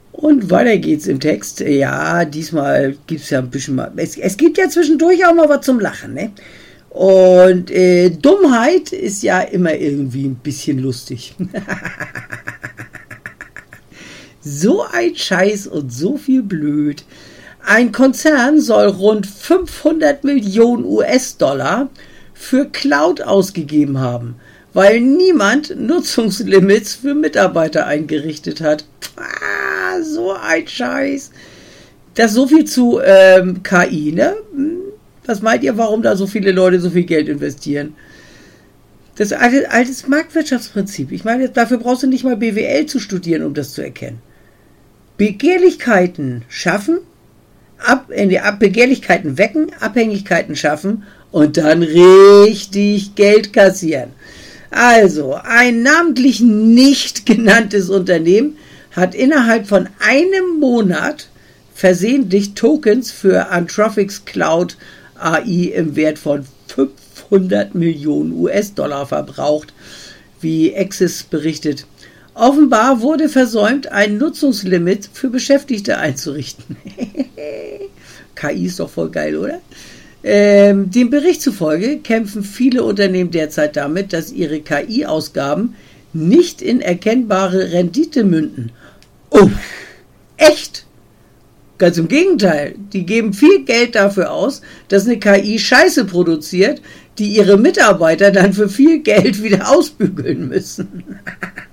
Und weiter geht's im Text. Ja, diesmal gibt's ja ein bisschen mal. Es gibt ja zwischendurch auch mal was zum Lachen, ne? Und Dummheit ist ja immer irgendwie ein bisschen lustig. So ein Scheiß und so viel blöd. Ein Konzern soll rund 500 Millionen US-Dollar für Cloud ausgegeben haben, weil niemand Nutzungslimits für Mitarbeiter eingerichtet hat. So ein Scheiß. Das so viel zu KI, ne? Was meint ihr, warum da so viele Leute so viel Geld investieren? Das altes Marktwirtschaftsprinzip. Ich meine, dafür brauchst du nicht mal BWL zu studieren, um das zu erkennen. Begehrlichkeiten schaffen, Begehrlichkeiten wecken, Abhängigkeiten schaffen und dann richtig Geld kassieren. Also, ein namentlich nicht genanntes Unternehmen hat innerhalb von einem Monat versehentlich Tokens für Anthropics Cloud AI im Wert von 500 Millionen US-Dollar verbraucht, wie Access berichtet. Offenbar wurde versäumt, ein Nutzungslimit für Beschäftigte einzurichten. KI ist doch voll geil, oder? Dem Bericht zufolge kämpfen viele Unternehmen derzeit damit, dass ihre KI-Ausgaben nicht in erkennbare Rendite münden. Oh, echt? Ganz im Gegenteil, die geben viel Geld dafür aus, dass eine KI Scheiße produziert, die ihre Mitarbeiter dann für viel Geld wieder ausbügeln müssen.